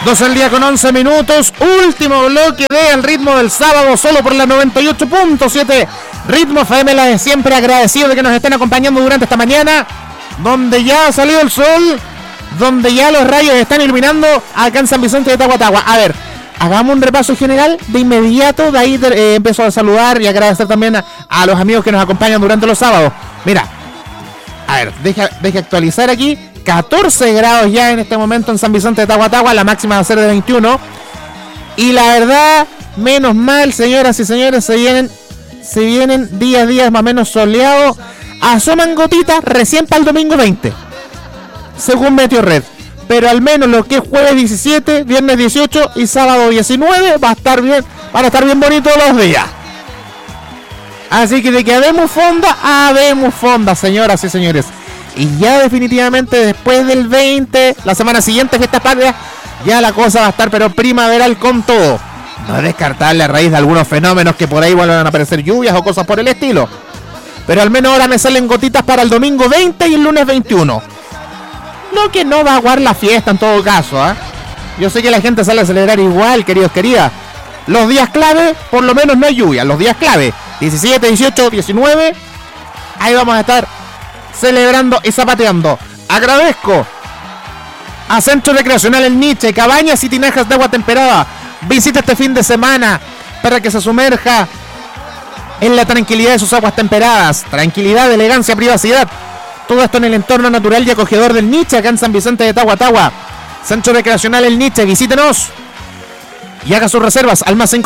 12 al día con 11 minutos. Último bloque de Al Ritmo del Sábado, solo por la 98.7 Ritmo FM. La de siempre, agradecido de que nos estén acompañando durante esta mañana, donde ya ha salido el sol, donde ya los rayos están iluminando acá en San Vicente de Tahuatahua. A ver, hagamos un repaso general de inmediato. De ahí empiezo a saludar y agradecer también a los amigos que nos acompañan durante los sábados. Mira, a ver, deje actualizar aquí. 14 grados ya en este momento en San Vicente de Tahuatahua, la máxima va a ser de 21. Y la verdad, menos mal, señoras y señores, se vienen días más o menos soleados. Asoman gotitas recién para el domingo 20, según Meteorred. Pero al menos lo que es jueves 17, viernes 18 y sábado 19 van a estar bien bonitos los días. Así que de que habemos fonda, señoras y señores. Y ya definitivamente después del 20, la semana siguiente, fiestas patrias, ya la cosa va a estar pero primaveral con todo. No es descartable a raíz de algunos fenómenos que por ahí vuelvan a aparecer lluvias o cosas por el estilo. Pero al menos ahora me salen gotitas para el domingo 20 y el lunes 21. Lo que no va a aguar la fiesta en todo caso, ¿eh? Yo sé que la gente sale a celebrar igual, queridos, queridas. Los días clave, por lo menos no hay lluvia. Los días clave, 17, 18, 19, ahí vamos a estar celebrando y zapateando. Agradezco a Centro Recreacional El Niche, cabañas y tinajas de agua temperada. Visita este fin de semana para que se sumerja en la tranquilidad de sus aguas temperadas. Tranquilidad, elegancia, privacidad. Todo esto en el entorno natural y acogedor del Niche, acá en San Vicente de Tahuatahua. Centro Recreacional El Niche, visítenos y haga sus reservas al más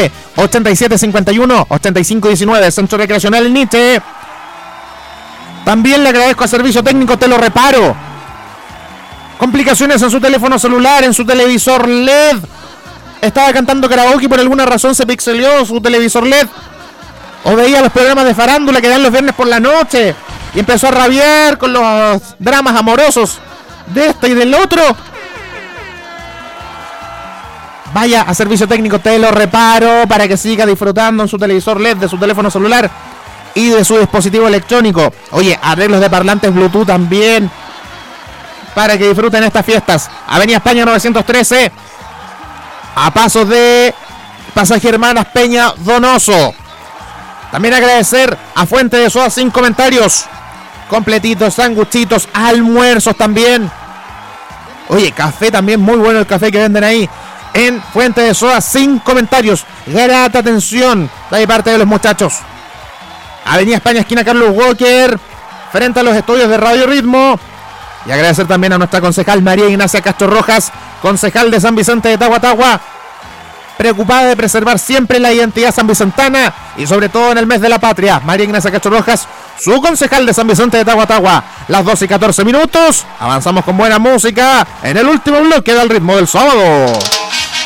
569-8751-8519. Centro Recreacional El Niche. También le agradezco a Servicio Técnico Te Lo Reparo. Complicaciones en su teléfono celular, en su televisor LED. Estaba cantando karaoke y por alguna razón se pixeleó su televisor LED. O veía los programas de farándula que dan los viernes por la noche y empezó a rabiar con los dramas amorosos de este y del otro. Vaya a Servicio Técnico Te Lo Reparo para que siga disfrutando en su televisor LED, de su teléfono celular y de su dispositivo electrónico. Oye, arreglos de parlantes Bluetooth también para que disfruten estas fiestas. Avenida España 913, a pasos de Pasaje Hermanas Peña Donoso. También agradecer a Fuente de Soda sin comentarios. Completitos, sanguchitos, almuerzos también. Oye, café también, muy bueno el café que venden ahí en Fuente de Soda sin comentarios. Grata atención de parte de los muchachos. Avenida España, esquina Carlos Walker, frente a los estudios de Radio Ritmo. Y agradecer también a nuestra concejal María Ignacia Castro Rojas, concejal de San Vicente de Tahuatahua, preocupada de preservar siempre la identidad sanvicentana y sobre todo en el mes de la patria. María Ignacia Castro Rojas, su concejal de San Vicente de Tahuatahua. Las 12:14 minutos, avanzamos con buena música en el último bloque del Ritmo del Sábado.